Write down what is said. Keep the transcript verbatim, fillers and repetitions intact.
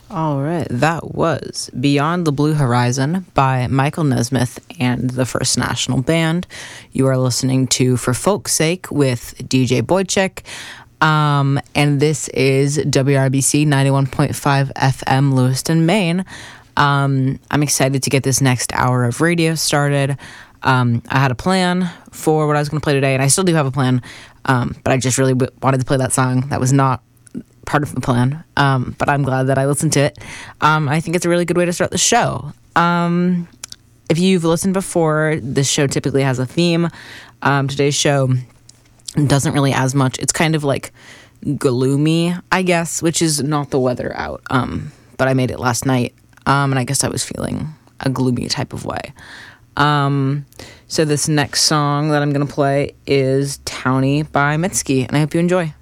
All right, that was Beyond the Blue Horizon by Michael Nesmith and the First National Band. You are listening to For Folk's Sake with D J Boychik. Um, and this is W R B C ninety-one point five F M, Lewiston, Maine. Um, I'm excited to get this next hour of radio started. Um, I had a plan for what I was going to play today, and I still do have a plan, um, but I just really w- wanted to play that song. That was not part of the plan, um, but I'm glad that I listened to it. Um, I think it's a really good way to start the show. Um, if you've listened before, this show typically has a theme. Um, today's show doesn't really as much. It's kind of like gloomy, I guess, which is not the weather out, um, but I made it last night, um, and I guess I was feeling a gloomy type of way. Um, so this next song that I'm going to play is Townie by Mitski, and I hope you enjoy.